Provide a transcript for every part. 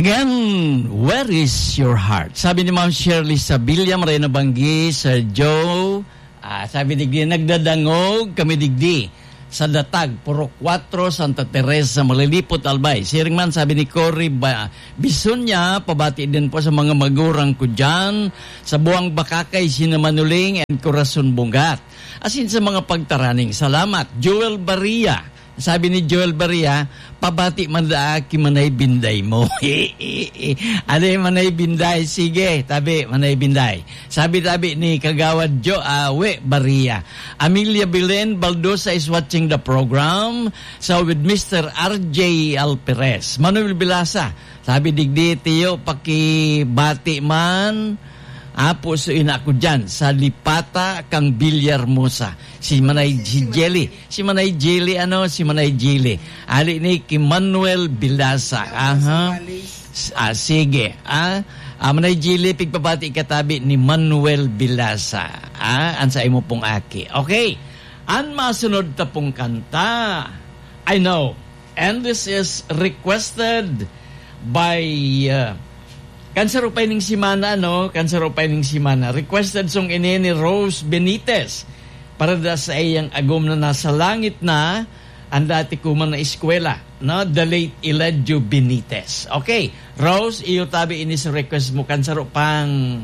Again, where is your heart? Sabi ni Ma'am Shirley Sabilla, maray na banggi, Sir Joe, sabi digdi, nagdadangog kami digdi sa Datag, Purok 4, Santa Teresa, Malilipot, Albay. Siring man, sabi ni Cory Bison niya, pabati din po sa mga magurang ko dyan, sa Buwang Bakakay, Sinamanuling, and Corazon Bungat. Asin sa mga pagtaraning, salamat. Joel Baria, sabi ni Joel Baria, pabati man daaki manay binday mo. Ade manay binday, sige, tabi manay binday. Sabi-tabi ni Kagawad Awe Baria. Amelia Belen Baldosa is watching the program. So with Mr. RJ Alperez. Manuel Bilasa, sabi digdi tiyo pakibati man. Apo so ina ko dyan sa Lipata kang Villarmosa. Si Manay Jelly. Si Manay Jelly Si Manay Jelly. Ali ni Manuel Bilasa. Aha. Sige. Manay Jelly pigpabati katabi ni Manuel Bilasa. Ansa imo pong aki. Okay. An masunod ta pong kanta. I know. And this is requested by Cancer Opening Simana, Cancer Opening Simana. Requested song ini ni Rose Benitez. Para da sa iyang agom na nasa langit na ang dati ko man na eskwela. The late Elijah Benitez. Okay. Rose, iyo tabi ini sa request mo. Cancer pang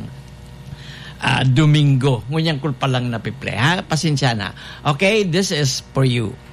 Domingo. Ngunyang kul pa lang napiple. Pasensya na. Okay, this is for you.